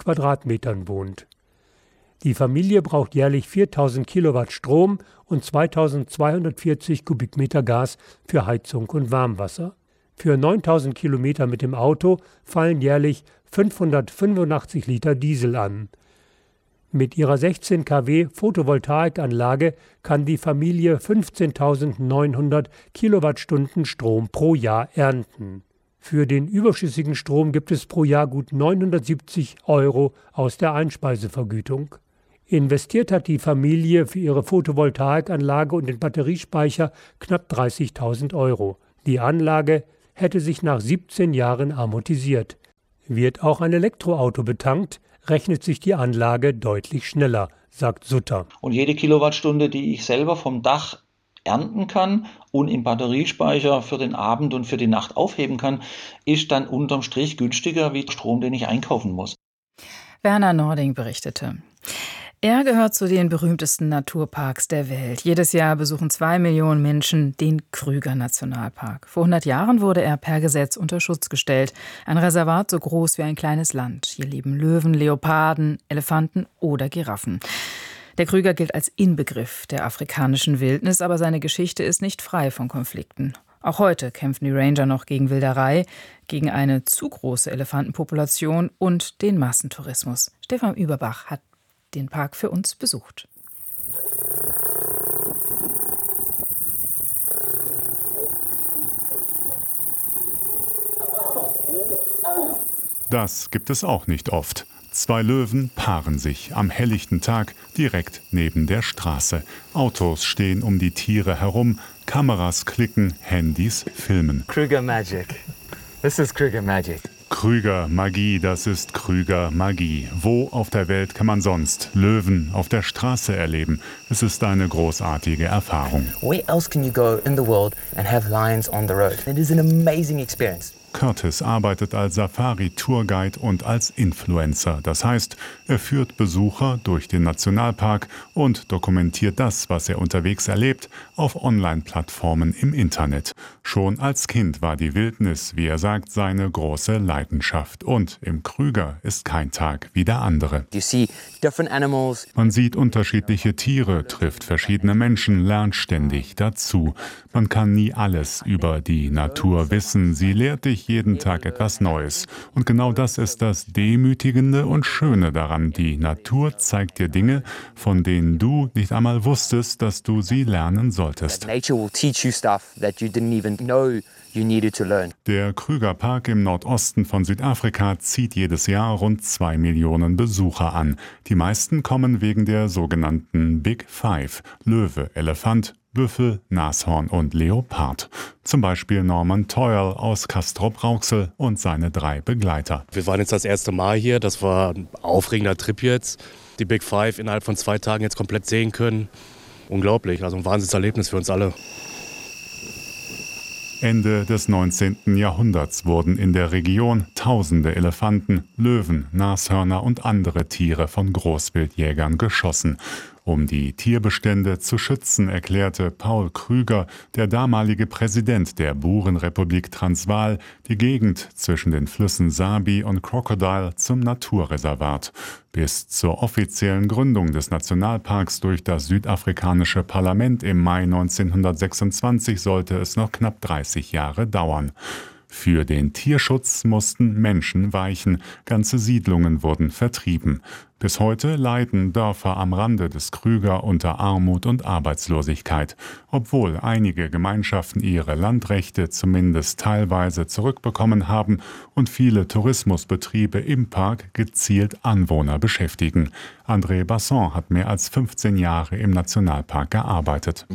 Quadratmetern wohnt. Die Familie braucht jährlich 4.000 Kilowatt Strom und 2.240 Kubikmeter Gas für Heizung und Warmwasser. Für 9.000 Kilometer mit dem Auto fallen jährlich 585 Liter Diesel an. Mit ihrer 16 kW Photovoltaikanlage kann die Familie 15.900 Kilowattstunden Strom pro Jahr ernten. Für den überschüssigen Strom gibt es pro Jahr gut 970 € aus der Einspeisevergütung. Investiert hat die Familie für ihre Photovoltaikanlage und den Batteriespeicher knapp 30.000 €. Die Anlage hätte sich nach 17 Jahren amortisiert. Wird auch ein Elektroauto betankt, rechnet sich die Anlage deutlich schneller, sagt Sutter. Und jede Kilowattstunde, die ich selber vom Dach ernten kann und im Batteriespeicher für den Abend und für die Nacht aufheben kann, ist dann unterm Strich günstiger wie Strom, den ich einkaufen muss. Werner Nording berichtete. Er gehört zu den berühmtesten Naturparks der Welt. Jedes Jahr besuchen 2 Millionen Menschen den Krüger-Nationalpark. Vor 100 Jahren wurde er per Gesetz unter Schutz gestellt. Ein Reservat so groß wie ein kleines Land. Hier leben Löwen, Leoparden, Elefanten oder Giraffen. Der Krüger gilt als Inbegriff der afrikanischen Wildnis, aber seine Geschichte ist nicht frei von Konflikten. Auch heute kämpfen die Ranger noch gegen Wilderei, gegen eine zu große Elefantenpopulation und den Massentourismus. Stefan Überbach hat den Park für uns besucht. Das gibt es auch nicht oft. 2 Löwen paaren sich am helllichten Tag direkt neben der Straße. Autos stehen um die Tiere herum, Kameras klicken, Handys filmen. Krüger Magic. This is Krüger Magic. Krüger Magie, das ist Krüger Magie. Wo auf der Welt kann man sonst Löwen auf der Straße erleben? Es ist eine großartige Erfahrung. Where else can you go in the world and have lions on the road? It is an amazing experience. Curtis arbeitet als Safari-Tourguide und als Influencer. Das heißt, er führt Besucher durch den Nationalpark und dokumentiert das, was er unterwegs erlebt, auf Online-Plattformen im Internet. Schon als Kind war die Wildnis, wie er sagt, seine große Leidenschaft. Und im Krüger ist kein Tag wie der andere. Man sieht unterschiedliche Tiere, trifft verschiedene Menschen, lernt ständig dazu. Man kann nie alles über die Natur wissen. Sie lehrt dich jeden Tag etwas Neues. Und genau das ist das Demütigende und Schöne daran. Die Natur zeigt dir Dinge, von denen du nicht einmal wusstest, dass du sie lernen solltest. Der Krügerpark im Nordosten von Südafrika zieht jedes Jahr rund 2 Millionen Besucher an. Die meisten kommen wegen der sogenannten Big Five: Löwe, Elefant, Büffel, Nashorn und Leopard. Zum Beispiel Norman Toyle aus Castrop-Rauxel und seine 3 Begleiter. Wir waren jetzt das erste Mal hier. Das war ein aufregender Trip jetzt. Die Big Five innerhalb von 2 Tagen jetzt komplett sehen können. Unglaublich, also ein Wahnsinnserlebnis für uns alle. Ende des 19. Jahrhunderts wurden in der Region tausende Elefanten, Löwen, Nashörner und andere Tiere von Großwildjägern geschossen. Um die Tierbestände zu schützen, erklärte Paul Krüger, der damalige Präsident der Burenrepublik Transvaal, die Gegend zwischen den Flüssen Sabi und Crocodile zum Naturreservat. Bis zur offiziellen Gründung des Nationalparks durch das südafrikanische Parlament im Mai 1926 sollte es noch knapp 30 Jahre dauern. Für den Tierschutz mussten Menschen weichen, ganze Siedlungen wurden vertrieben. Bis heute leiden Dörfer am Rande des Krüger unter Armut und Arbeitslosigkeit, obwohl einige Gemeinschaften ihre Landrechte zumindest teilweise zurückbekommen haben und viele Tourismusbetriebe im Park gezielt Anwohner beschäftigen. André Basson hat mehr als 15 Jahre im Nationalpark gearbeitet.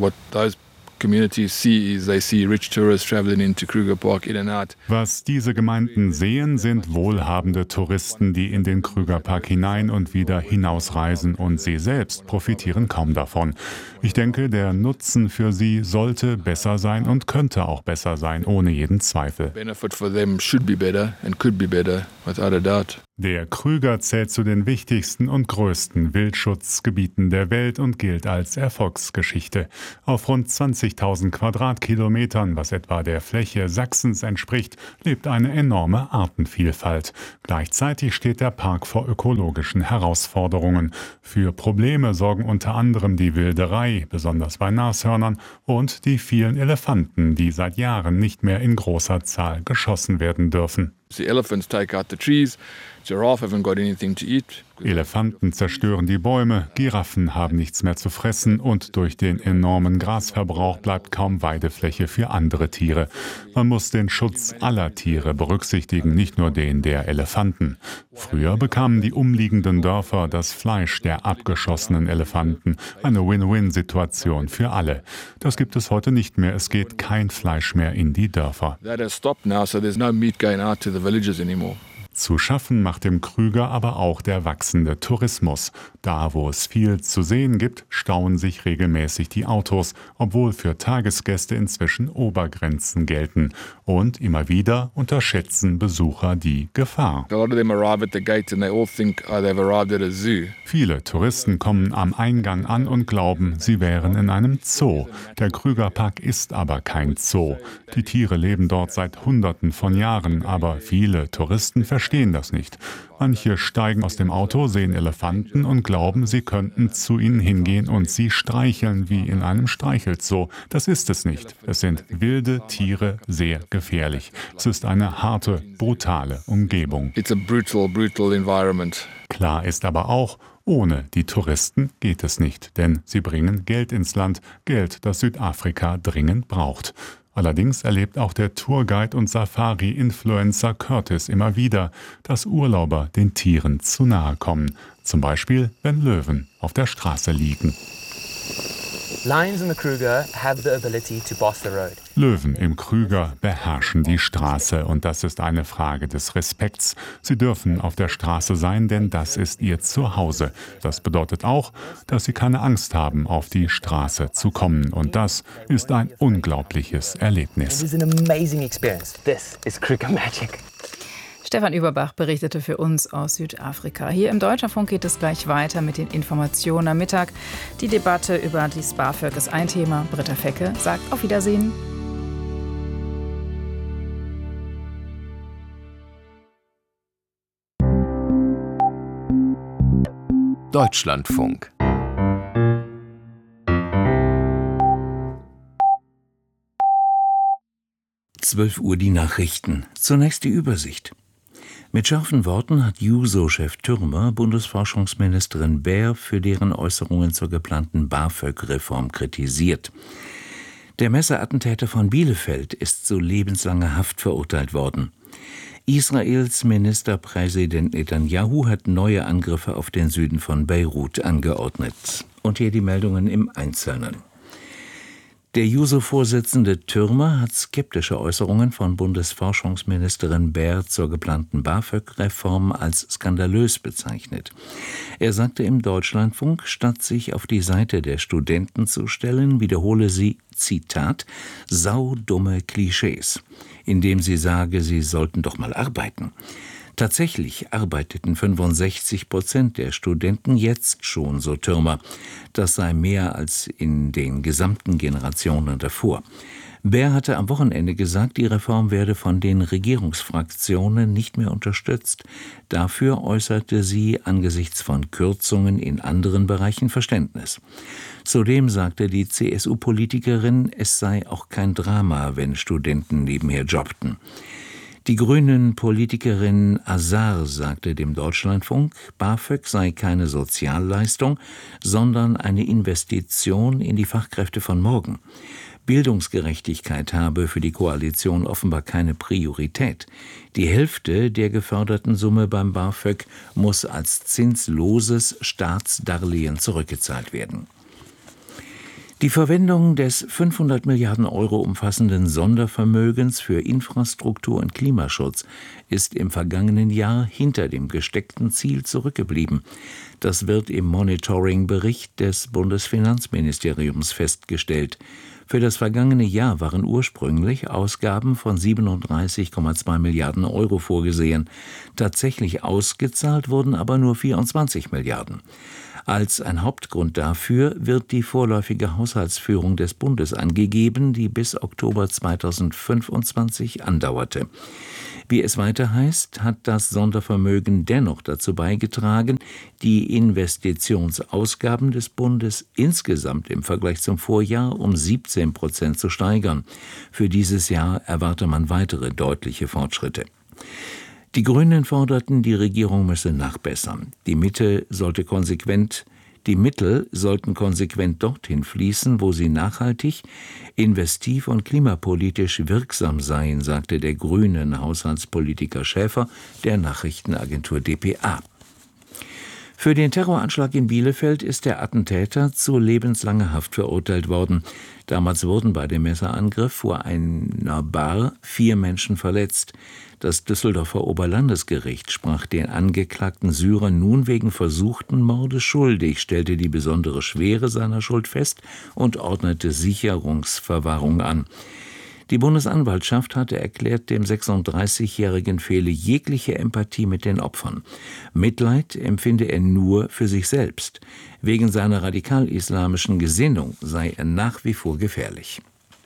Was diese Gemeinden sehen, sind wohlhabende Touristen, die in den Krügerpark hinein und wieder hinausreisen, und sie selbst profitieren kaum davon. Ich denke, der Nutzen für sie sollte besser sein und könnte auch besser sein, ohne jeden Zweifel. Der Krüger zählt zu den wichtigsten und größten Wildschutzgebieten der Welt und gilt als Erfolgsgeschichte. Auf rund 20.000 Quadratkilometern, was etwa der Fläche Sachsens entspricht, lebt eine enorme Artenvielfalt. Gleichzeitig steht der Park vor ökologischen Herausforderungen. Für Probleme sorgen unter anderem die Wilderei, besonders bei Nashörnern, und die vielen Elefanten, die seit Jahren nicht mehr in großer Zahl geschossen werden dürfen. The elephants take out the trees. Giraffe haven't got anything to eat. Elefanten zerstören die Bäume, Giraffen haben nichts mehr zu fressen und durch den enormen Grasverbrauch bleibt kaum Weidefläche für andere Tiere. Man muss den Schutz aller Tiere berücksichtigen, nicht nur den der Elefanten. Früher bekamen die umliegenden Dörfer das Fleisch der abgeschossenen Elefanten. Eine Win-Win-Situation für alle. Das gibt es heute nicht mehr. Es geht kein Fleisch mehr in die Dörfer. That has stopped now, so there's no meat going out to the villages anymore. Zu schaffen macht dem Krüger aber auch der wachsende Tourismus. Da, wo es viel zu sehen gibt, stauen sich regelmäßig die Autos, obwohl für Tagesgäste inzwischen Obergrenzen gelten. Und immer wieder unterschätzen Besucher die Gefahr. Viele Touristen kommen am Eingang an und glauben, sie wären in einem Zoo. Der Krügerpark ist aber kein Zoo. Die Tiere leben dort seit Hunderten von Jahren, aber viele Touristen verstehen das nicht. Manche steigen aus dem Auto, sehen Elefanten und glauben, sie könnten zu ihnen hingehen und sie streicheln wie in einem Streichelzoo. Das ist es nicht. Es sind wilde Tiere, sehr gefährlich. Es ist eine harte, brutale Umgebung. It's a brutal environment. Klar ist aber auch, ohne die Touristen geht es nicht, denn sie bringen Geld ins Land, Geld, das Südafrika dringend braucht. Allerdings erlebt auch der Tourguide und Safari-Influencer Curtis immer wieder, dass Urlauber den Tieren zu nahe kommen. Zum Beispiel, wenn Löwen auf der Straße liegen. Lions in the Kruger have the ability to boss the road. Löwen im Krüger beherrschen die Straße und das ist eine Frage des Respekts. Sie dürfen auf der Straße sein, denn das ist ihr Zuhause. Das bedeutet auch, dass sie keine Angst haben, auf die Straße zu kommen und das ist ein unglaubliches Erlebnis. It is an amazing experience. This is Kruger magic. Stefan Überbach berichtete für uns aus Südafrika. Hier im Deutschlandfunk geht es gleich weiter mit den Informationen am Mittag. Die Debatte über das BAföG ist ein Thema. Britta Fecke sagt auf Wiedersehen. Deutschlandfunk. Uhr die Nachrichten. Zunächst die Übersicht. Mit scharfen Worten hat Juso-Chef Türmer Bundesforschungsministerin Baer für deren Äußerungen zur geplanten BAföG-Reform kritisiert. Der Messerattentäter von Bielefeld ist zu lebenslanger Haft verurteilt worden. Israels Ministerpräsident Netanyahu hat neue Angriffe auf den Süden von Beirut angeordnet. Und hier die Meldungen im Einzelnen. Der Juso-Vorsitzende Türmer hat skeptische Äußerungen von Bundesforschungsministerin Baer zur geplanten BAföG-Reform als skandalös bezeichnet. Er sagte im Deutschlandfunk, statt sich auf die Seite der Studenten zu stellen, wiederhole sie, Zitat, saudumme Klischees, indem sie sage, sie sollten doch mal arbeiten. Tatsächlich arbeiteten 65% der Studenten jetzt schon, so Türmer. Das sei mehr als in den gesamten Generationen davor. Baer hatte am Wochenende gesagt, die Reform werde von den Regierungsfraktionen nicht mehr unterstützt. Dafür äußerte sie angesichts von Kürzungen in anderen Bereichen Verständnis. Zudem sagte die CSU-Politikerin, es sei auch kein Drama, wenn Studenten nebenher jobbten. Die Grünen-Politikerin Azar sagte dem Deutschlandfunk, BAföG sei keine Sozialleistung, sondern eine Investition in die Fachkräfte von morgen. Bildungsgerechtigkeit habe für die Koalition offenbar keine Priorität. Die Hälfte der geförderten Summe beim BAföG muss als zinsloses Staatsdarlehen zurückgezahlt werden. Die Verwendung des 500 Milliarden Euro umfassenden Sondervermögens für Infrastruktur und Klimaschutz ist im vergangenen Jahr hinter dem gesteckten Ziel zurückgeblieben. Das wird im Monitoring-Bericht des Bundesfinanzministeriums festgestellt. Für das vergangene Jahr waren ursprünglich Ausgaben von 37,2 Milliarden Euro vorgesehen. Tatsächlich ausgezahlt wurden aber nur 24 Milliarden. Als ein Hauptgrund dafür wird die vorläufige Haushaltsführung des Bundes angegeben, die bis Oktober 2025 andauerte. Wie es weiter heißt, hat das Sondervermögen dennoch dazu beigetragen, die Investitionsausgaben des Bundes insgesamt im Vergleich zum Vorjahr um 17% zu steigern. Für dieses Jahr erwarte man weitere deutliche Fortschritte. Die Grünen forderten, die Regierung müsse nachbessern. Die Mittel sollten konsequent dorthin fließen, wo sie nachhaltig, investiv und klimapolitisch wirksam seien, sagte der grünen Haushaltspolitiker Schäfer der Nachrichtenagentur dpa. Für den Terroranschlag in Bielefeld ist der Attentäter zu lebenslanger Haft verurteilt worden. Damals wurden bei dem Messerangriff vor einer Bar 4 Menschen verletzt. Das Düsseldorfer Oberlandesgericht sprach den angeklagten Syrer nun wegen versuchten Mordes schuldig, stellte die besondere Schwere seiner Schuld fest und ordnete Sicherungsverwahrung an. Die Bundesanwaltschaft hatte erklärt, dem 36-Jährigen fehle jegliche Empathie mit den Opfern. Mitleid empfinde er nur für sich selbst. Wegen seiner radikal-islamischen Gesinnung sei er nach wie vor gefährlich.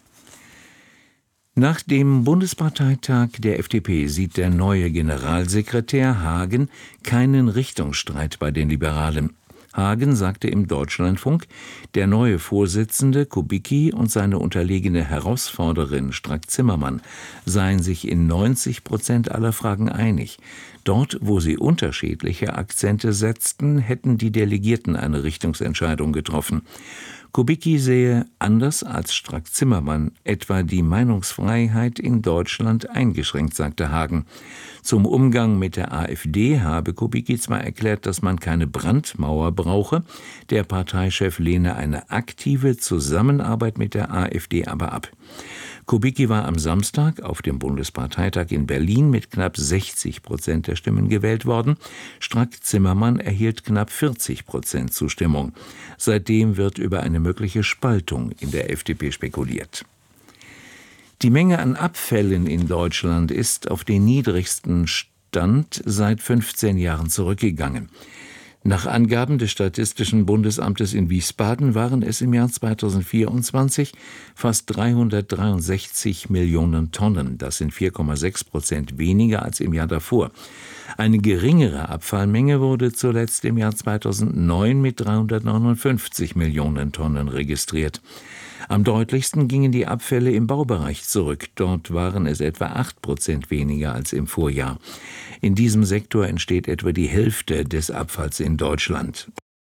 Nach dem Bundesparteitag der FDP sieht der neue Generalsekretär Hagen keinen Richtungsstreit bei den Liberalen. Hagen sagte im Deutschlandfunk, der neue Vorsitzende Kubicki und seine unterlegene Herausforderin Strack-Zimmermann seien sich in 90% aller Fragen einig. Dort, wo sie unterschiedliche Akzente setzten, hätten die Delegierten eine Richtungsentscheidung getroffen. Kubicki sehe anders als Strack-Zimmermann etwa die Meinungsfreiheit in Deutschland eingeschränkt, sagte Hagen. Zum Umgang mit der AfD habe Kubicki zwar erklärt, dass man keine Brandmauer brauche, der Parteichef lehne eine aktive Zusammenarbeit mit der AfD aber ab. Kubicki war am Samstag auf dem Bundesparteitag in Berlin mit knapp 60% der Stimmen gewählt worden. Strack-Zimmermann erhielt knapp 40% Zustimmung. Seitdem wird über eine mögliche Spaltung in der FDP spekuliert. Die Menge an Abfällen in Deutschland ist auf den niedrigsten Stand seit 15 Jahren zurückgegangen. Nach Angaben des Statistischen Bundesamtes in Wiesbaden waren es im Jahr 2024 fast 363 Millionen Tonnen. Das sind 4,6% weniger als im Jahr davor. Eine geringere Abfallmenge wurde zuletzt im Jahr 2009 mit 359 Millionen Tonnen registriert. Am deutlichsten gingen die Abfälle im Baubereich zurück. Dort waren es etwa 8% weniger als im Vorjahr. In diesem Sektor entsteht etwa die Hälfte des Abfalls in Deutschland.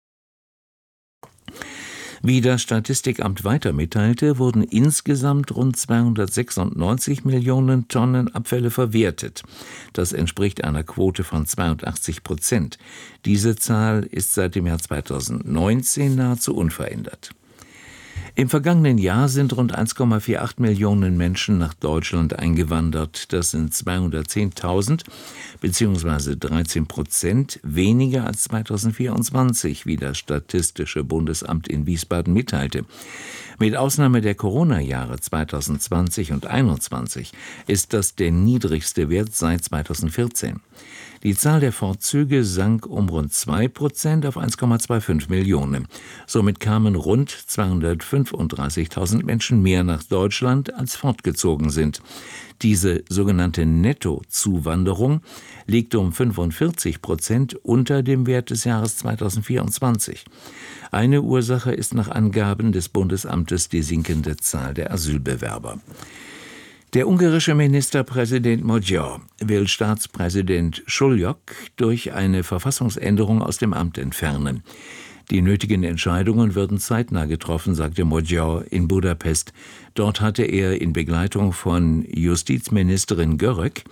Wie das Statistikamt weiter mitteilte, wurden insgesamt rund 296 Millionen Tonnen Abfälle verwertet. Das entspricht einer Quote von 82%. Diese Zahl ist seit dem Jahr 2019 nahezu unverändert. Im vergangenen Jahr sind rund 1,48 Millionen Menschen nach Deutschland eingewandert. Das sind 210.000 bzw. 13% weniger als 2024, wie das Statistische Bundesamt in Wiesbaden mitteilte. Mit Ausnahme der Corona-Jahre 2020 und 2021 ist das der niedrigste Wert seit 2014. Die Zahl der Fortzüge sank um rund 2% auf 1,25 Millionen. Somit kamen rund 235.000 Menschen mehr nach Deutschland, als fortgezogen sind. Diese sogenannte Nettozuwanderung liegt um 45% unter dem Wert des Jahres 2024. Eine Ursache ist nach Angaben des Bundesamtes die sinkende Zahl der Asylbewerber. Der ungarische Ministerpräsident Magyar will Staatspräsident Schullyok durch eine Verfassungsänderung aus dem Amt entfernen. Die nötigen Entscheidungen würden zeitnah getroffen, sagte Magyar in Budapest. Dort hatte er in Begleitung von Justizministerin Görög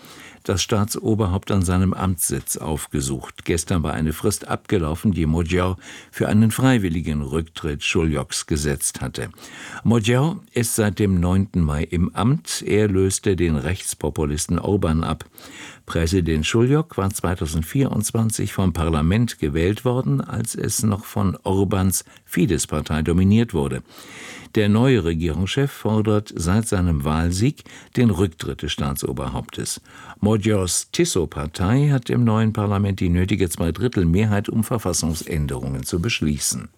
das Staatsoberhaupt an seinem Amtssitz aufgesucht. Gestern war eine Frist abgelaufen, die Modior für einen freiwilligen Rücktritt Šuljoks gesetzt hatte. Modior ist seit dem 9. Mai im Amt. Er löste den Rechtspopulisten Orbán ab. Präsident Šuljok war 2024 vom Parlament gewählt worden, als es noch von Orbáns Fidesz-Partei dominiert wurde. Der neue Regierungschef fordert seit seinem Wahlsieg den Rücktritt des Staatsoberhauptes. Modiors Tiso-Partei hat im neuen Parlament die nötige Zweidrittelmehrheit, um Verfassungsänderungen zu beschließen.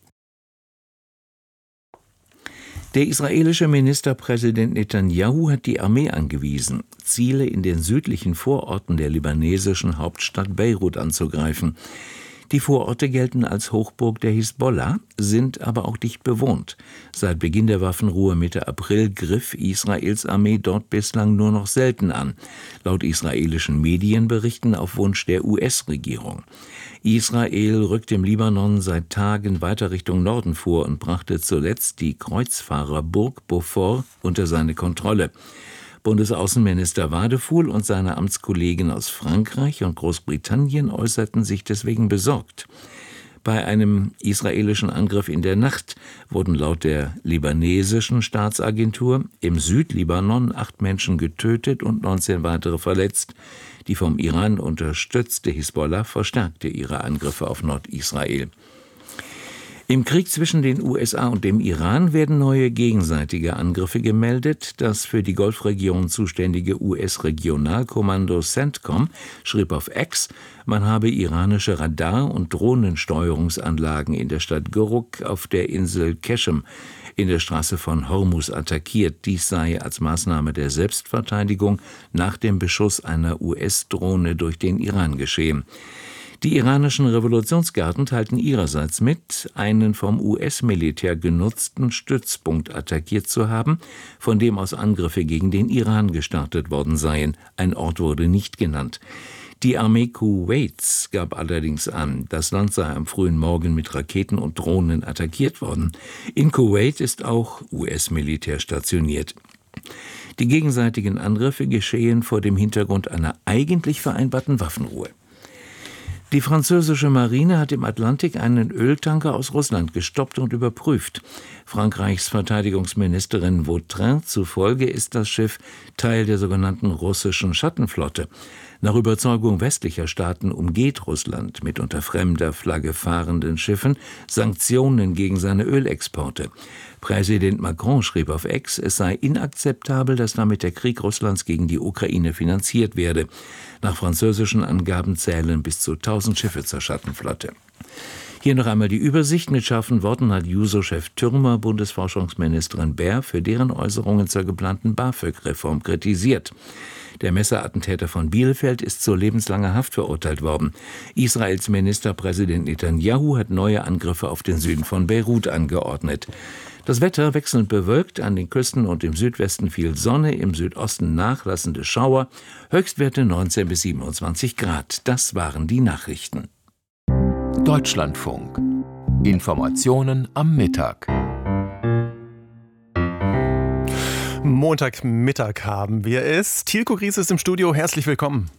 Der israelische Ministerpräsident Netanyahu hat die Armee angewiesen, Ziele in den südlichen Vororten der libanesischen Hauptstadt Beirut anzugreifen. Die Vororte gelten als Hochburg der Hisbollah, sind aber auch dicht bewohnt. Seit Beginn der Waffenruhe Mitte April griff Israels Armee dort bislang nur noch selten an, laut israelischen Medienberichten auf Wunsch der US-Regierung. Israel rückt im Libanon seit Tagen weiter Richtung Norden vor und brachte zuletzt die Kreuzfahrerburg Beaufort unter seine Kontrolle. Bundesaußenminister Wadefuhl und seine Amtskollegen aus Frankreich und Großbritannien äußerten sich deswegen besorgt. Bei einem israelischen Angriff in der Nacht wurden laut der libanesischen Staatsagentur im Südlibanon 8 Menschen getötet und 19 weitere verletzt. Die vom Iran unterstützte Hisbollah verstärkte ihre Angriffe auf Nordisrael. Im Krieg zwischen den USA und dem Iran werden neue gegenseitige Angriffe gemeldet. Das für die Golfregion zuständige US-Regionalkommando CENTCOM schrieb auf X, man habe iranische Radar- und Drohnensteuerungsanlagen in der Stadt Guruk auf der Insel Keshem in der Straße von Hormuz attackiert. Dies sei als Maßnahme der Selbstverteidigung nach dem Beschuss einer US-Drohne durch den Iran geschehen. Die iranischen Revolutionsgarden teilten ihrerseits mit, einen vom US-Militär genutzten Stützpunkt attackiert zu haben, von dem aus Angriffe gegen den Iran gestartet worden seien. Ein Ort wurde nicht genannt. Die Armee Kuwaits gab allerdings an, das Land sei am frühen Morgen mit Raketen und Drohnen attackiert worden. In Kuwait ist auch US-Militär stationiert. Die gegenseitigen Angriffe geschehen vor dem Hintergrund einer eigentlich vereinbarten Waffenruhe. Die französische Marine hat im Atlantik einen Öltanker aus Russland gestoppt und überprüft. Frankreichs Verteidigungsministerin Vautrin zufolge ist das Schiff Teil der sogenannten russischen Schattenflotte. Nach Überzeugung westlicher Staaten umgeht Russland mit unter fremder Flagge fahrenden Schiffen Sanktionen gegen seine Ölexporte. Präsident Macron schrieb auf X, es sei inakzeptabel, dass damit der Krieg Russlands gegen die Ukraine finanziert werde. Nach französischen Angaben zählen bis zu 1000 Schiffe zur Schattenflotte. Hier noch einmal die Übersicht. Mit scharfen Worten hat Juso-Chef Türmer Bundesforschungsministerin Baer für deren Äußerungen zur geplanten BAföG-Reform kritisiert. Der Messerattentäter von Bielefeld ist zu lebenslanger Haft verurteilt worden. Israels Ministerpräsident Netanyahu hat neue Angriffe auf den Süden von Beirut angeordnet. Das Wetter wechselnd bewölkt, an den Küsten und im Südwesten viel Sonne, im Südosten nachlassende Schauer, Höchstwerte 19 bis 27 Grad. Das waren die Nachrichten. Deutschlandfunk. Informationen am Mittag. Montagmittag haben wir es. Tilko Gries ist im Studio. Herzlich willkommen.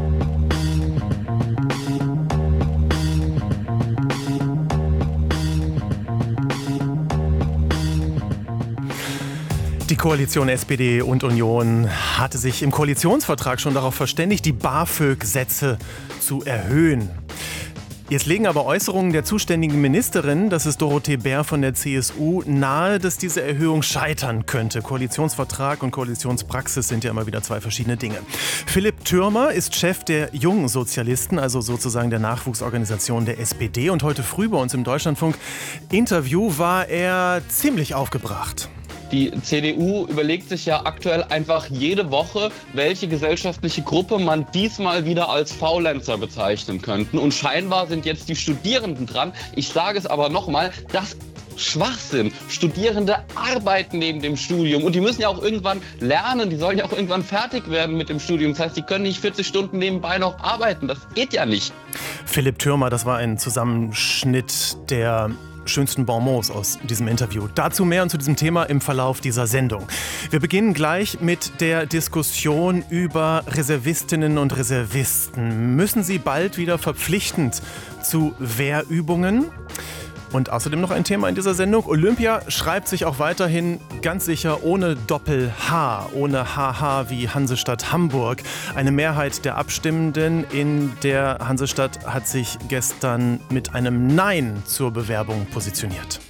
Die Koalition SPD und Union hatte sich im Koalitionsvertrag schon darauf verständigt, die BAföG-Sätze zu erhöhen. Jetzt legen aber Äußerungen der zuständigen Ministerin, das ist Dorothee Bär von der CSU, nahe, dass diese Erhöhung scheitern könnte. Koalitionsvertrag und Koalitionspraxis sind ja immer wieder zwei verschiedene Dinge. Philipp Türmer ist Chef der Jungen Sozialisten, also sozusagen der Nachwuchsorganisation der SPD. Und heute früh bei uns im Deutschlandfunk-Interview war er ziemlich aufgebracht. Die CDU überlegt sich ja aktuell einfach jede Woche, welche gesellschaftliche Gruppe man diesmal wieder als Faulenzer bezeichnen könnte. Und scheinbar sind jetzt die Studierenden dran. Ich sage es aber nochmal, das Schwachsinn. Studierende arbeiten neben dem Studium und die müssen ja auch irgendwann lernen, die sollen ja auch irgendwann fertig werden mit dem Studium. Das heißt, die können nicht 40 Stunden nebenbei noch arbeiten. Das geht ja nicht. Philipp Türmer, das war ein Zusammenschnitt der schönsten Bonmots aus diesem Interview. Dazu mehr und zu diesem Thema im Verlauf dieser Sendung. Wir beginnen gleich mit der Diskussion über Reservistinnen und Reservisten. Müssen sie bald wieder verpflichtend zu Wehrübungen? Und außerdem noch ein Thema in dieser Sendung. Olympia schreibt sich auch weiterhin ganz sicher ohne Doppel-H, ohne HH wie Hansestadt Hamburg. Eine Mehrheit der Abstimmenden in der Hansestadt hat sich gestern mit einem Nein zur Bewerbung positioniert.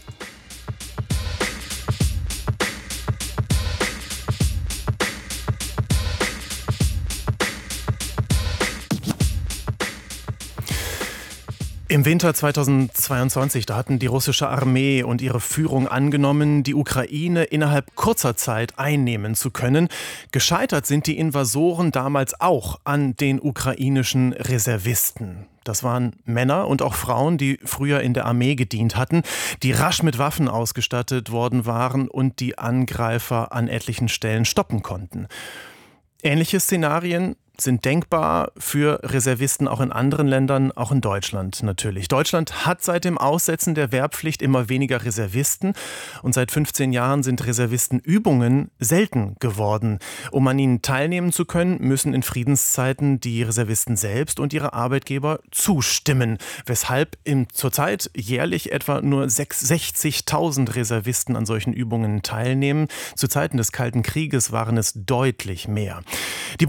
Im Winter 2022, da hatten die russische Armee und ihre Führung angenommen, die Ukraine innerhalb kurzer Zeit einnehmen zu können. Gescheitert sind die Invasoren damals auch an den ukrainischen Reservisten. Das waren Männer und auch Frauen, die früher in der Armee gedient hatten, die rasch mit Waffen ausgestattet worden waren und die Angreifer an etlichen Stellen stoppen konnten. Ähnliche Szenarien sind denkbar für Reservisten auch in anderen Ländern, auch in Deutschland natürlich. Deutschland hat seit dem Aussetzen der Wehrpflicht immer weniger Reservisten und seit 15 Jahren sind Reservistenübungen selten geworden. Um an ihnen teilnehmen zu können, müssen in Friedenszeiten die Reservisten selbst und ihre Arbeitgeber zustimmen, weshalb zurzeit jährlich etwa nur 60.000 Reservisten an solchen Übungen teilnehmen. Zu Zeiten des Kalten Krieges waren es deutlich mehr. Die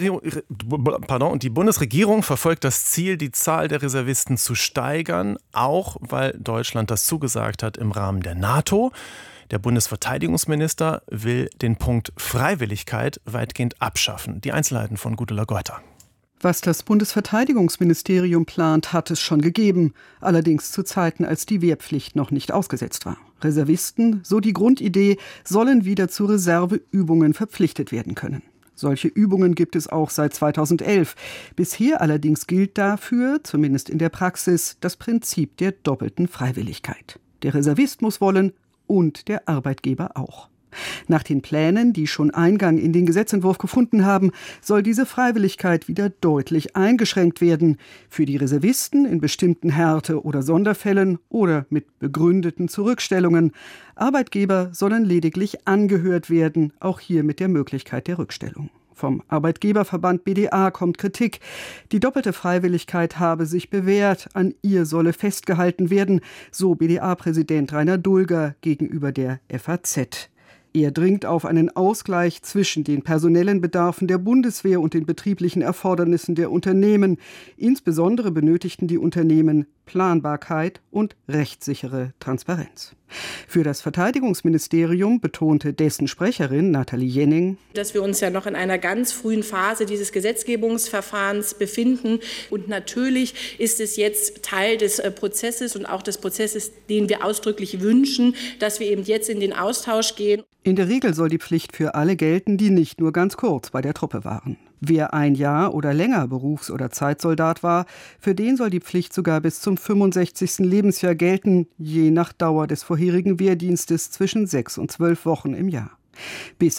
Bundesregierung verfolgt das Ziel, die Zahl der Reservisten zu steigern, auch weil Deutschland das zugesagt hat im Rahmen der NATO. Der Bundesverteidigungsminister will den Punkt Freiwilligkeit weitgehend abschaffen. Die Einzelheiten von Gudula Geuter. Was das Bundesverteidigungsministerium plant, hat es schon gegeben. Allerdings zu Zeiten, als die Wehrpflicht noch nicht ausgesetzt war. Reservisten, so die Grundidee, sollen wieder zu Reserveübungen verpflichtet werden können. Solche Übungen gibt es auch seit 2011. Bisher allerdings gilt dafür, zumindest in der Praxis, das Prinzip der doppelten Freiwilligkeit. Der Reservist muss wollen und der Arbeitgeber auch. Nach den Plänen, die schon Eingang in den Gesetzentwurf gefunden haben, soll diese Freiwilligkeit wieder deutlich eingeschränkt werden. Für die Reservisten in bestimmten Härte- oder Sonderfällen oder mit begründeten Zurückstellungen. Arbeitgeber sollen lediglich angehört werden, auch hier mit der Möglichkeit der Rückstellung. Vom Arbeitgeberverband BDA kommt Kritik. Die doppelte Freiwilligkeit habe sich bewährt, an ihr solle festgehalten werden, so BDA-Präsident Rainer Dulger gegenüber der FAZ. Er dringt auf einen Ausgleich zwischen den personellen Bedarfen der Bundeswehr und den betrieblichen Erfordernissen der Unternehmen. Insbesondere benötigten die Unternehmen Planbarkeit und rechtssichere Transparenz. Für das Verteidigungsministerium betonte dessen Sprecherin Nathalie Jenning, dass wir uns ja noch in einer ganz frühen Phase dieses Gesetzgebungsverfahrens befinden. Und natürlich ist es jetzt Teil des Prozesses und auch des Prozesses, den wir ausdrücklich wünschen, dass wir eben jetzt in den Austausch gehen. In der Regel soll die Pflicht für alle gelten, die nicht nur ganz kurz bei der Truppe waren. Wer ein Jahr oder länger Berufs- oder Zeitsoldat war, für den soll die Pflicht sogar bis zum 65. Lebensjahr gelten, je nach Dauer des vorherigen Wehrdienstes zwischen 6 und 12 Wochen im Jahr. Bis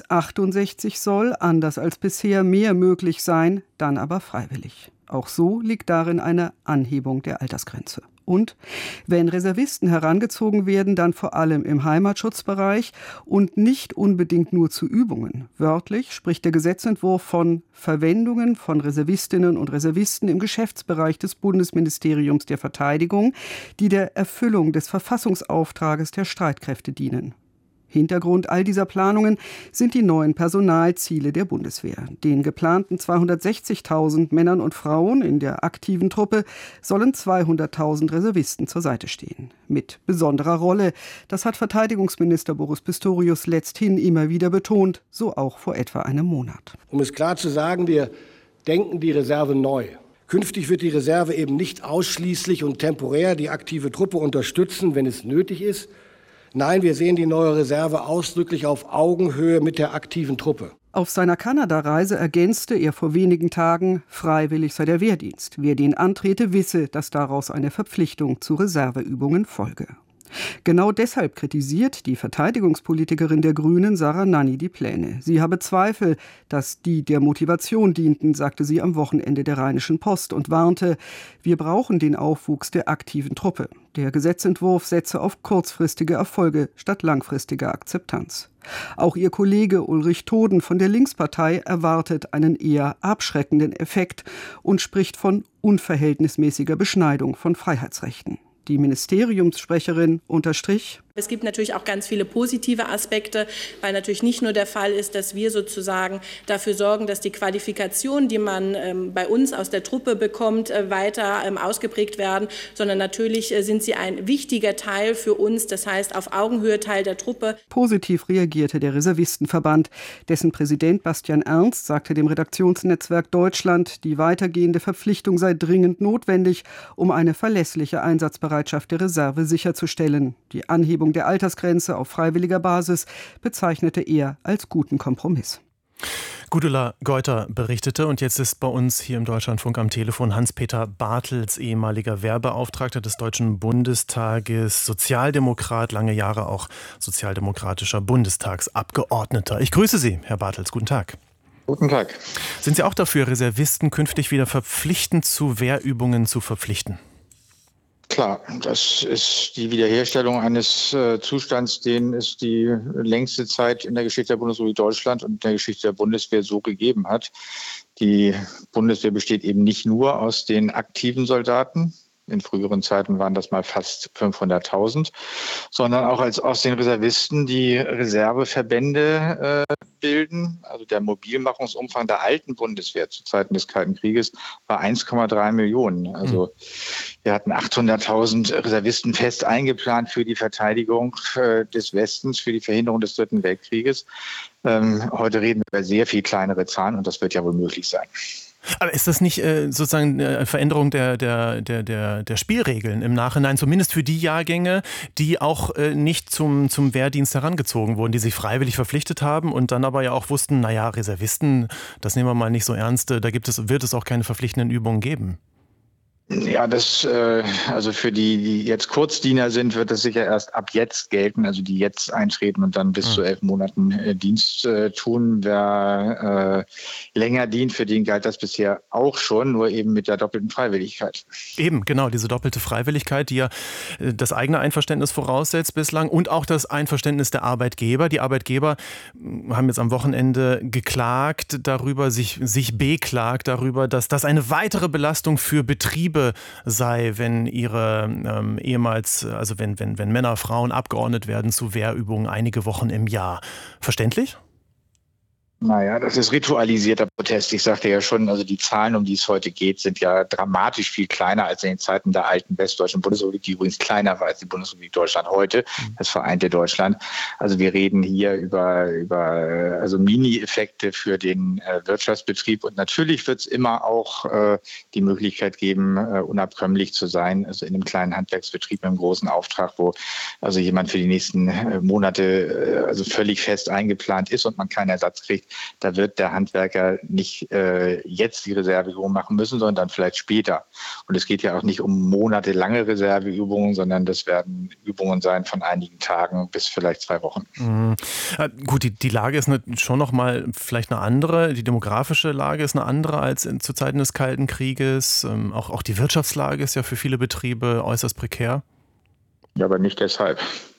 68 soll, anders als bisher, mehr möglich sein, dann aber freiwillig. Auch so liegt darin eine Anhebung der Altersgrenze. Und wenn Reservisten herangezogen werden, dann vor allem im Heimatschutzbereich und nicht unbedingt nur zu Übungen. Wörtlich spricht der Gesetzentwurf von Verwendungen von Reservistinnen und Reservisten im Geschäftsbereich des Bundesministeriums der Verteidigung, die der Erfüllung des Verfassungsauftrages der Streitkräfte dienen. Hintergrund all dieser Planungen sind die neuen Personalziele der Bundeswehr. Den geplanten 260.000 Männern und Frauen in der aktiven Truppe sollen 200.000 Reservisten zur Seite stehen. Mit besonderer Rolle, das hat Verteidigungsminister Boris Pistorius letzthin immer wieder betont, so auch vor etwa einem Monat. Um es klar zu sagen, wir denken die Reserve neu. Künftig wird die Reserve eben nicht ausschließlich und temporär die aktive Truppe unterstützen, wenn es nötig ist. Nein, wir sehen die neue Reserve ausdrücklich auf Augenhöhe mit der aktiven Truppe. Auf seiner Kanada-Reise ergänzte er vor wenigen Tagen, freiwillig sei der Wehrdienst. Wer den antrete, wisse, dass daraus eine Verpflichtung zu Reserveübungen folge. Genau deshalb kritisiert die Verteidigungspolitikerin der Grünen, Sarah Nanni, die Pläne. Sie habe Zweifel, dass die der Motivation dienten, sagte sie am Wochenende der Rheinischen Post und warnte, wir brauchen den Aufwuchs der aktiven Truppe. Der Gesetzentwurf setze auf kurzfristige Erfolge statt langfristiger Akzeptanz. Auch ihr Kollege Ulrich Toden von der Linkspartei erwartet einen eher abschreckenden Effekt und spricht von unverhältnismäßiger Beschneidung von Freiheitsrechten. Die Ministeriumssprecherin unterstrich: Es gibt natürlich auch ganz viele positive Aspekte, weil natürlich nicht nur der Fall ist, dass wir sozusagen dafür sorgen, dass die Qualifikationen, die man bei uns aus der Truppe bekommt, weiter ausgeprägt werden, sondern natürlich sind sie ein wichtiger Teil für uns, das heißt auf Augenhöhe Teil der Truppe. Positiv reagierte der Reservistenverband. Dessen Präsident Bastian Ernst sagte dem Redaktionsnetzwerk Deutschland, die weitergehende Verpflichtung sei dringend notwendig, um eine verlässliche Einsatzbereitschaft der Reserve sicherzustellen. Die Anhebung der Altersgrenze auf freiwilliger Basis bezeichnete er als guten Kompromiss. Gudula Geuter berichtete und jetzt ist bei uns hier im Deutschlandfunk am Telefon Hans-Peter Bartels, ehemaliger Wehrbeauftragter des Deutschen Bundestages, Sozialdemokrat, lange Jahre auch sozialdemokratischer Bundestagsabgeordneter. Ich grüße Sie, Herr Bartels. Guten Tag. Guten Tag. Sind Sie auch dafür, Reservisten künftig wieder verpflichtend zu Wehrübungen zu verpflichten? Klar, das ist die Wiederherstellung eines Zustands, den es die längste Zeit in der Geschichte der Bundesrepublik Deutschland und in der Geschichte der Bundeswehr so gegeben hat. Die Bundeswehr besteht eben nicht nur aus den aktiven Soldaten. In früheren Zeiten waren das mal fast 500.000, sondern auch aus den Reservisten, die Reserveverbände bilden. Also der Mobilmachungsumfang der alten Bundeswehr zu Zeiten des Kalten Krieges war 1,3 Millionen. Also wir hatten 800.000 Reservisten fest eingeplant für die Verteidigung des Westens, für die Verhinderung des Dritten Weltkrieges. Heute reden wir über sehr viel kleinere Zahlen und das wird ja wohl möglich sein. Aber ist das nicht sozusagen eine Veränderung der Spielregeln im Nachhinein, zumindest für die Jahrgänge, die auch nicht zum Wehrdienst herangezogen wurden, die sich freiwillig verpflichtet haben und dann aber ja auch wussten, naja, Reservisten, das nehmen wir mal nicht so ernst, da wird es auch keine verpflichtenden Übungen geben? Ja, also für die jetzt Kurzdiener sind, wird das sicher erst ab jetzt gelten, also die jetzt eintreten und dann bis zu 11 Monaten Dienst tun. Wer länger dient, für den galt das bisher auch schon, nur eben mit der doppelten Freiwilligkeit. Eben, genau, diese doppelte Freiwilligkeit, die ja das eigene Einverständnis voraussetzt bislang und auch das Einverständnis der Arbeitgeber. Die Arbeitgeber haben jetzt am Wochenende geklagt darüber, sich beklagt darüber, dass das eine weitere Belastung für Betriebe sei, wenn ihre wenn Männer, Frauen abgeordnet werden zu Wehrübungen einige Wochen im Jahr. Verständlich? Naja, das ist ritualisierter Protest. Ich sagte ja schon, also die Zahlen, um die es heute geht, sind ja dramatisch viel kleiner als in den Zeiten der alten westdeutschen Bundesrepublik, die übrigens kleiner war als die Bundesrepublik Deutschland heute, das vereinte Deutschland. Also wir reden hier über Mini-Effekte für den Wirtschaftsbetrieb und natürlich wird es immer auch die Möglichkeit geben, unabkömmlich zu sein, also in einem kleinen Handwerksbetrieb mit einem großen Auftrag, wo also jemand für die nächsten Monate also völlig fest eingeplant ist und man keinen Ersatz kriegt. Da wird der Handwerker nicht jetzt die Reserveübung machen müssen, sondern dann vielleicht später. Und es geht ja auch nicht um monatelange Reserveübungen, sondern das werden Übungen sein von einigen Tagen bis vielleicht 2 Wochen. Gut, die Lage ist schon noch mal vielleicht eine andere. Die demografische Lage ist eine andere als zu Zeiten des Kalten Krieges. Auch die Wirtschaftslage ist ja für viele Betriebe äußerst prekär. Ja, aber nicht deshalb.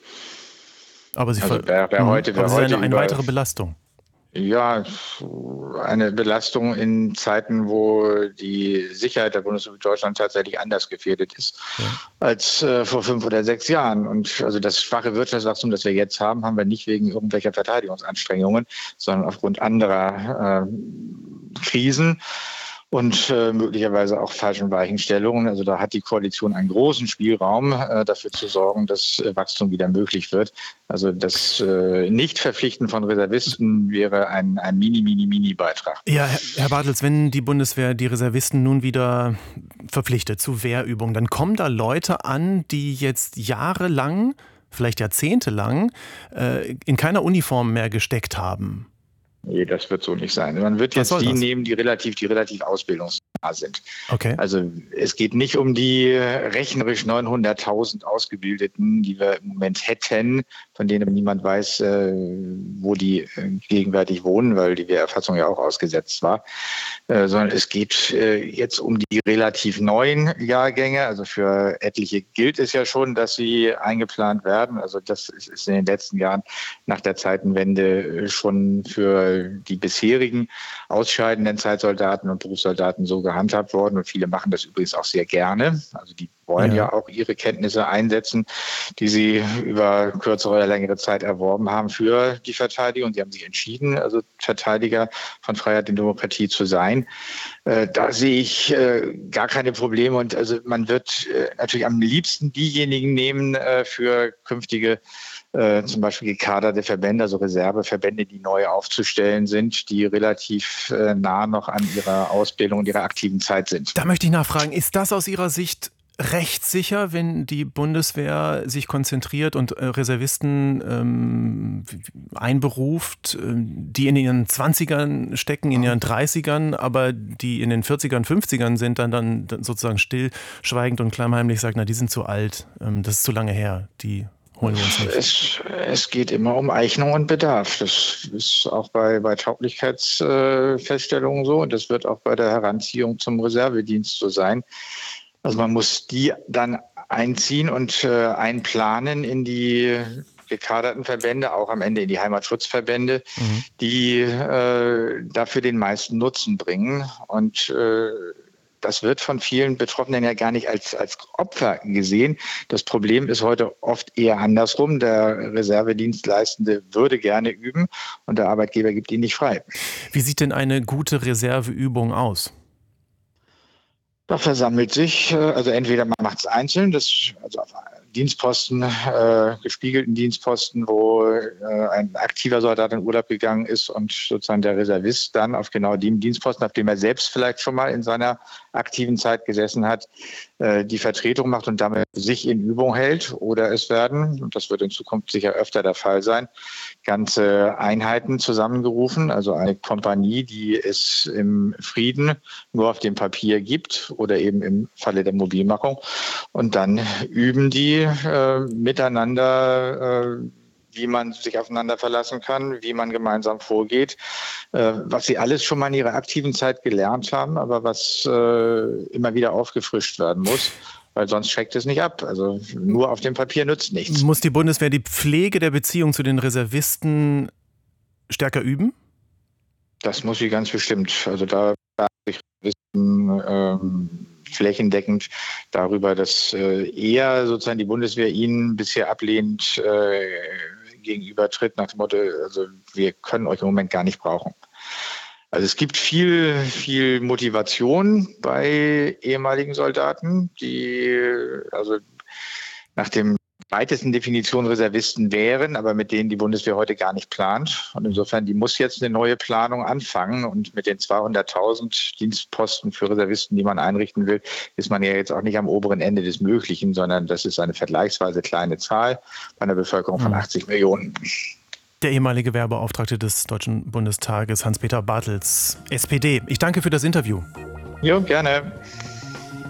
Aber sie eine weitere Belastung. Ja, eine Belastung in Zeiten, wo die Sicherheit der Bundesrepublik Deutschland tatsächlich anders gefährdet ist als vor 5 oder 6 Jahren. Und also das schwache Wirtschaftswachstum, das wir jetzt haben, haben wir nicht wegen irgendwelcher Verteidigungsanstrengungen, sondern aufgrund anderer Krisen und möglicherweise auch falschen Weichenstellungen. Also da hat die Koalition einen großen Spielraum, dafür zu sorgen, dass Wachstum wieder möglich wird. Also das Nichtverpflichten von Reservisten wäre ein Mini-Beitrag. Ja, Herr Bartels, wenn die Bundeswehr die Reservisten nun wieder verpflichtet zu Wehrübungen, dann kommen da Leute an, die jetzt jahrelang, vielleicht jahrzehntelang, in keiner Uniform mehr gesteckt haben. Nee, das wird so nicht sein. Man wird jetzt die nehmen, die relativ ausbildungsnah sind. Okay. Also es geht nicht um die rechnerisch 900.000 Ausgebildeten, die wir im Moment hätten, von denen niemand weiß, wo die gegenwärtig wohnen, weil die Erfassung ja auch ausgesetzt war, sondern es geht jetzt um die relativ neuen Jahrgänge. Also für etliche gilt es ja schon, dass sie eingeplant werden. Also das ist in den letzten Jahren nach der Zeitenwende schon für die bisherigen ausscheidenden Zeitsoldaten und Berufssoldaten so gehandhabt worden. Und viele machen das übrigens auch sehr gerne. Also die wollen ja auch ihre Kenntnisse einsetzen, die sie über kürzere oder längere Zeit erworben haben für die Verteidigung. Sie haben sich entschieden, also Verteidiger von Freiheit und Demokratie zu sein. Da sehe ich gar keine Probleme. Und also man wird natürlich am liebsten diejenigen nehmen für künftige zum Beispiel gekaderte Verbände, also Reserveverbände, die neu aufzustellen sind, die relativ nah noch an ihrer Ausbildung und ihrer aktiven Zeit sind. Da möchte ich nachfragen, ist das aus Ihrer Sicht rechtssicher, wenn die Bundeswehr sich konzentriert und Reservisten einberuft, die in ihren 20ern stecken, in ihren 30ern, aber die in den 40ern, 50ern sind, dann sozusagen stillschweigend und klammheimlich sagt, na, die sind zu alt, das ist zu lange her, die holen wir uns nicht. Es geht immer um Eignung und Bedarf. Das ist auch bei Tauglichkeitsfeststellungen so und das wird auch bei der Heranziehung zum Reservedienst so sein. Also man muss die dann einziehen und einplanen in die gekaderten Verbände, auch am Ende in die Heimatschutzverbände, die dafür den meisten Nutzen bringen. Und das wird von vielen Betroffenen ja gar nicht als Opfer gesehen. Das Problem ist heute oft eher andersrum. Der Reservedienstleistende würde gerne üben und der Arbeitgeber gibt ihn nicht frei. Wie sieht denn eine gute Reserveübung aus? Da versammelt sich, also entweder man macht es einzeln, also auf Dienstposten, gespiegelten Dienstposten, wo ein aktiver Soldat in Urlaub gegangen ist und sozusagen der Reservist dann auf genau dem Dienstposten, auf dem er selbst vielleicht schon mal in seiner aktiven Zeit gesessen hat, die Vertretung macht und damit sich in Übung hält. Oder es werden, und das wird in Zukunft sicher öfter der Fall sein, ganze Einheiten zusammengerufen, also eine Kompanie, die es im Frieden nur auf dem Papier gibt oder eben im Falle der Mobilmachung. Und dann üben die miteinander, wie man sich aufeinander verlassen kann, wie man gemeinsam vorgeht, was sie alles schon mal in ihrer aktiven Zeit gelernt haben, aber was immer wieder aufgefrischt werden muss, weil sonst schreckt es nicht ab. Also nur auf dem Papier nützt nichts. Muss die Bundeswehr die Pflege der Beziehung zu den Reservisten stärker üben? Das muss sie ganz bestimmt. Also da sich Reservisten flächendeckend darüber, dass eher sozusagen die Bundeswehr ihnen bisher ablehnend gegenübertritt, nach dem Motto, also wir können euch im Moment gar nicht brauchen. Also es gibt viel Motivation bei ehemaligen Soldaten, die also nach dem weitesten Definition Reservisten wären, aber mit denen die Bundeswehr heute gar nicht plant. Und insofern, die muss jetzt eine neue Planung anfangen. Und mit den 200.000 Dienstposten für Reservisten, die man einrichten will, ist man ja jetzt auch nicht am oberen Ende des Möglichen, sondern das ist eine vergleichsweise kleine Zahl bei einer Bevölkerung von 80 Millionen. Der ehemalige Wehrbeauftragte des Deutschen Bundestages, Hans-Peter Bartels, SPD. Ich danke für das Interview. Jo, gerne.